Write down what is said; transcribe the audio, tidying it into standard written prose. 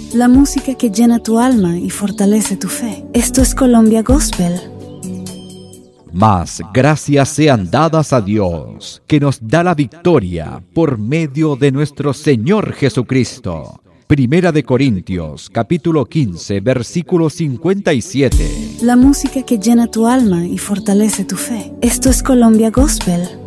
la música que llena tu alma y fortalece tu fe. Esto es Colombia Gospel. Mas gracias sean dadas a Dios, que nos da la victoria por medio de nuestro Señor Jesucristo. Primera de Corintios, capítulo 15, versículo 57. La música que llena tu alma y fortalece tu fe. Esto es Colombia Gospel.